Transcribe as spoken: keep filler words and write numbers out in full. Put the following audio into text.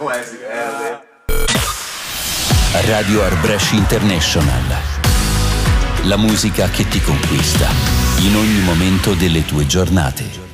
Radio Arbresh International. La musica che ti conquista in ogni momento delle tue giornate.